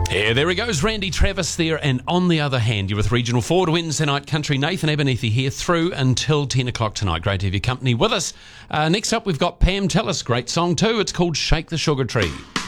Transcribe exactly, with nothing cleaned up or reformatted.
Yeah, there he goes, Randy Travis there. And on the other hand, you're with Regional Ford Wednesday Night Country. Nathan Abernethy here through until ten o'clock tonight. Great to have your company with us. Uh, next up, we've got Pam Tillis. Great song too. It's called Shake the Sugar Tree.